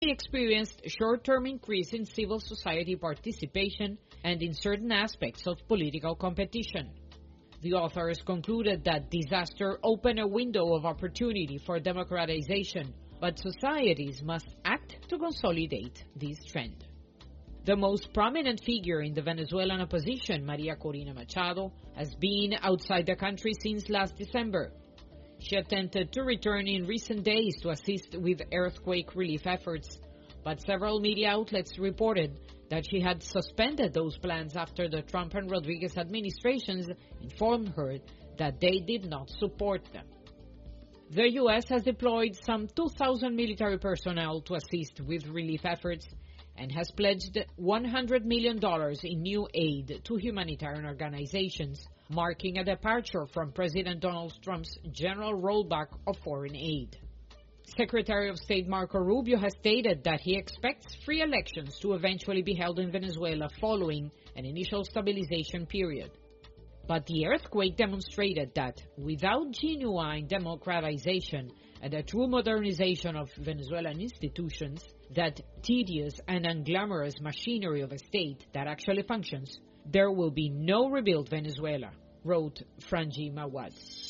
experienced a short-term increase in civil society participation and in certain aspects of political competition. The authors concluded that disaster opened a window of opportunity for democratization, but societies must act to consolidate this trend. The most prominent figure in the Venezuelan opposition, Maria Corina Machado, has been outside the country since last December. She attempted to return in recent days to assist with earthquake relief efforts, but several media outlets reported that she had suspended those plans after the Trump and Rodriguez administrations informed her that they did not support them. The U.S. has deployed some 2,000 military personnel to assist with relief efforts and has pledged $100 million in new aid to humanitarian organizations, marking a departure from President Donald Trump's general rollback of foreign aid. Secretary of State Marco Rubio has stated that he expects free elections to eventually be held in Venezuela following an initial stabilization period. But the earthquake demonstrated that without genuine democratization and a true modernization of Venezuelan institutions, that tedious and unglamorous machinery of a state that actually functions, there will be no rebuilt Venezuela, wrote Franji Mawad.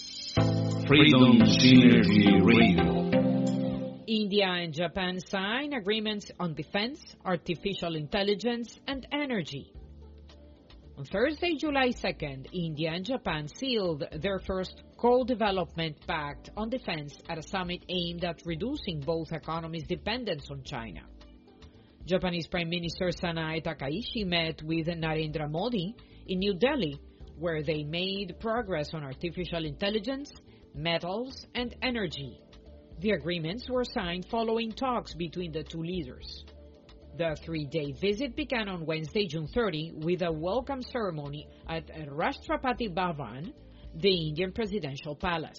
Freedom Synergy Radio. India and Japan sign agreements on defense, artificial intelligence, and energy. On Thursday, July 2nd, India and Japan sealed their first co-development pact on defense at a summit aimed at reducing both economies' dependence on China. Japanese Prime Minister Sanae Takaishi met with Narendra Modi in New Delhi, where they made progress on artificial intelligence, metals, and energy. The agreements were signed following talks between the two leaders. The three-day visit began on Wednesday, June 30, with a welcome ceremony at Rashtrapati Bhavan, the Indian presidential palace.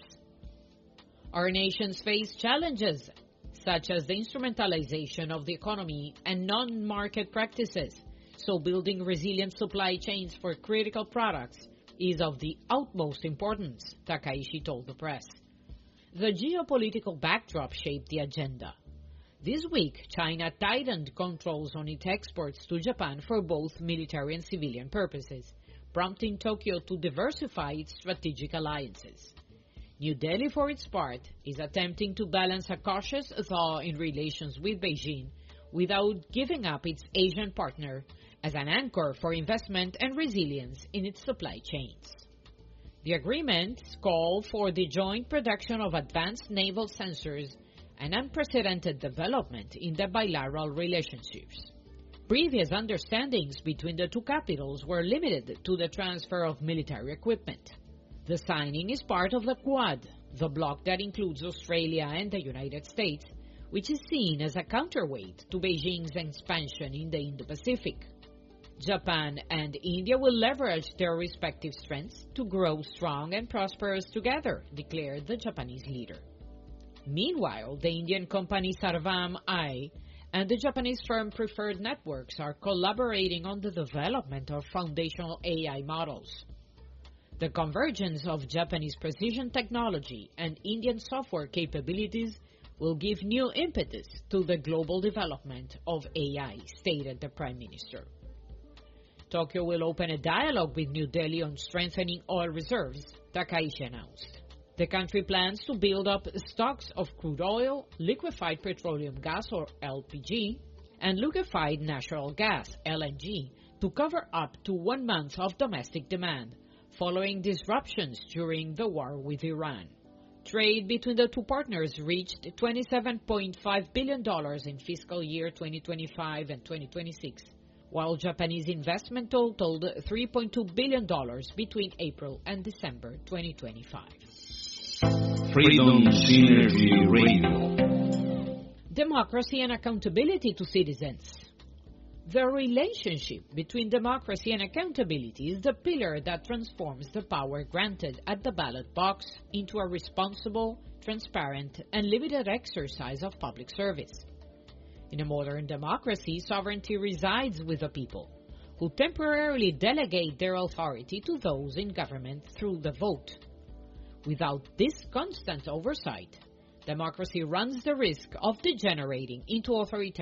Our nations face challenges such as the instrumentalization of the economy and non-market practices, so building resilient supply chains for critical products is of the utmost importance, Takaishi told the press. The geopolitical backdrop shaped the agenda. This week, China tightened controls on its exports to Japan for both military and civilian purposes, prompting Tokyo to diversify its strategic alliances. New Delhi, for its part, is attempting to balance a cautious thaw in relations with Beijing without giving up its Asian partner as an anchor for investment and resilience in its supply chains. The agreements call for the joint production of advanced naval sensors, an unprecedented development in the bilateral relationships. Previous understandings between the two capitals were limited to the transfer of military equipment. The signing is part of the Quad, the bloc that includes Australia and the United States, which is seen as a counterweight to Beijing's expansion in the Indo-Pacific. Japan and India will leverage their respective strengths to grow strong and prosperous together, declared the Japanese leader. Meanwhile, the Indian company Sarvam AI and the Japanese firm Preferred Networks are collaborating on the development of foundational AI models. The convergence of Japanese precision technology and Indian software capabilities will give new impetus to the global development of AI, stated the Prime Minister. Tokyo will open a dialogue with New Delhi on strengthening oil reserves, Takaishi announced. The country plans to build up stocks of crude oil, liquefied petroleum gas or LPG, and liquefied natural gas, LNG, to cover up to 1 month of domestic demand, following disruptions during the war with Iran. Trade between the two partners reached $27.5 billion in fiscal year 2025 and 2026, while Japanese investment totaled $3.2 billion between April and December 2025. Freedom Synergy Radio. Democracy and accountability to citizens. The relationship between democracy and accountability is the pillar that transforms the power granted at the ballot box into a responsible, transparent, and limited exercise of public service. In a modern democracy, sovereignty resides with the people, who temporarily delegate their authority to those in government through the vote. Without this constant oversight, democracy runs the risk of degenerating into authoritarian